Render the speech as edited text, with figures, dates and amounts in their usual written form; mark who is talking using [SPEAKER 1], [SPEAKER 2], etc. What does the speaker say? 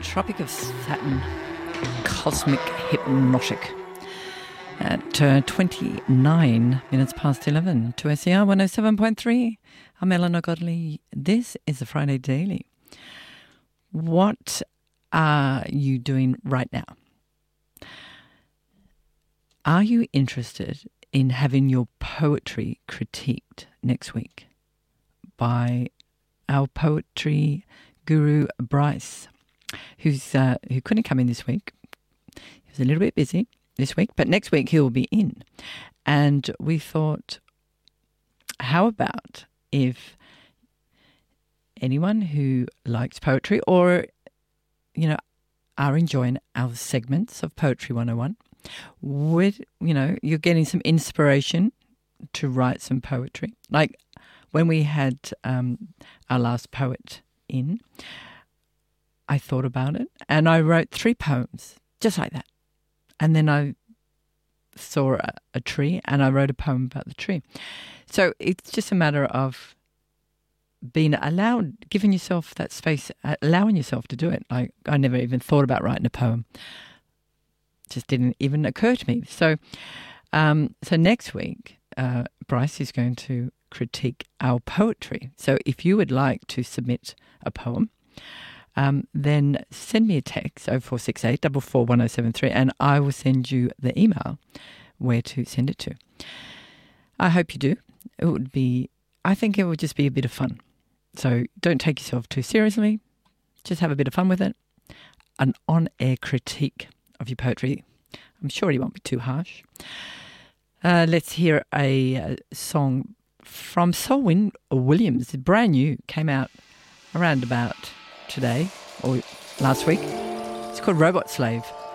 [SPEAKER 1] Tropic of Saturn, Cosmic Hypnotic. At 29 minutes past 11 to SCR 107.3. I'm Eleanor Godley. This is the Friday Daily. What are you doing right now? Are you interested in having your poetry critiqued next week by our poetry guru Bryce, who couldn't come in this week? He was a little bit busy this week, but next week he'll be in. And we thought, how about if anyone who likes poetry or, are enjoying our segments of Poetry 101, you're getting some inspiration to write some poetry. Like when we had our last poet in, I thought about it and I wrote 3 poems just like that. And then I saw a tree and I wrote a poem about the tree. So it's just a matter of being allowed, giving yourself that space, allowing yourself to do it. Like I never even thought about writing a poem. Just didn't even occur to me. So next week, Bryce is going to critique our poetry. So if you would like to submit a poem, then send me a text 0468 44 1073 and I will send you the email where to send it to. I hope you do. I think it would just be a bit of fun. So don't take yourself too seriously. Just have a bit of fun with it. An on-air critique of your poetry. I'm sure it won't be too harsh. Let's hear a song from Selwyn Williams. Brand new, came out around about today or last week. It's called Robot Slave.